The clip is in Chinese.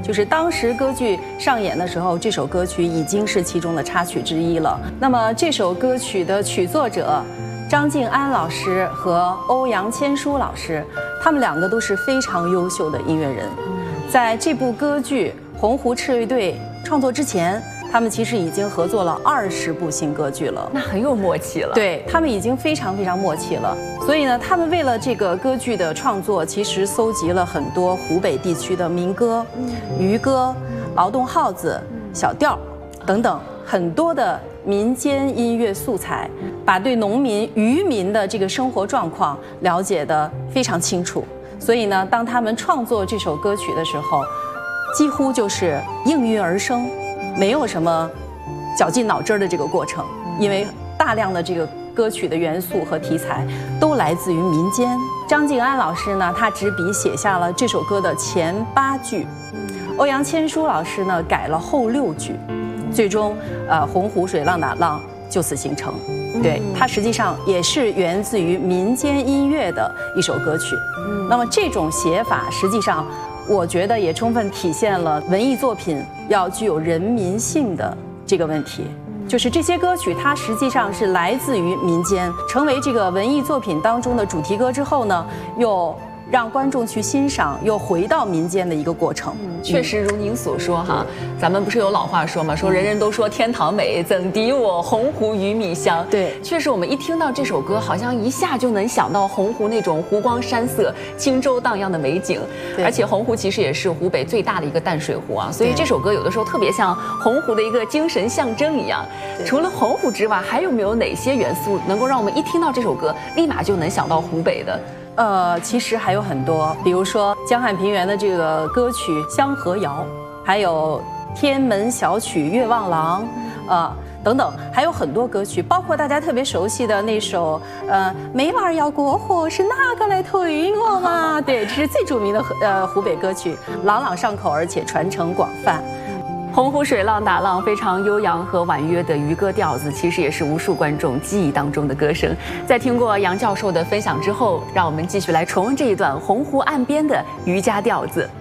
就是当时歌剧上演的时候，这首歌曲已经是其中的插曲之一了。那么这首歌曲的曲作者张静安老师和欧阳千书老师，他们两个都是非常优秀的音乐人。在这部歌剧《洪湖赤卫队》创作之前，他们其实已经合作了20部新歌剧了， 那很有默契了。 对，他们已经非常默契了。所以呢，他们为了这个歌剧的创作，其实搜集了很多湖北地区的民歌、渔歌、劳动号子、小调等等很多的民间音乐素材，把对农民、渔民的这个生活状况了解得非常清楚。所以呢，当他们创作这首歌曲的时候，几乎就是应运而生，没有什么绞尽脑汁的这个过程，因为大量的这个歌曲的元素和题材都来自于民间。张静安老师呢，他执笔写下了这首歌的前8句，欧阳千书老师呢改了后6句，最终洪湖水浪打浪就此形成。对，它实际上也是源自于民间音乐的一首歌曲。那么这种写法实际上我觉得也充分体现了文艺作品要具有人民性的这个问题。就是这些歌曲它实际上是来自于民间，成为这个文艺作品当中的主题歌之后呢，又让观众去欣赏，又回到民间的一个过程。 确实如您所说哈，咱们不是有老话说嘛，说人人都说天堂美，怎敌我洪湖鱼米香。 对， 确实我们一听到这首歌，好像一下就能想到洪湖那种湖光山色、轻舟荡漾的美景。而且洪湖其实也是湖北最大的一个淡水湖啊，所以这首歌有的时候特别像洪湖的一个精神象征一样。除了洪湖之外，还有没有哪些元素能够让我们一听到这首歌，立马就能想到湖北的？ 其实还有很多，比如说江汉平原的这个歌曲《香河谣》，还有天门小曲《月望郎》，等等，还有很多歌曲，包括大家特别熟悉的那首没娃儿要过河，是哪个来推我嘛？对，这是最著名的湖北歌曲，朗朗上口，而且传承广泛。 洪湖水浪打浪，非常悠扬和婉约的渔歌调子，其实也是无数观众记忆当中的歌声。在听过杨教授的分享之后，让我们继续来重温这一段洪湖岸边的渔家调子。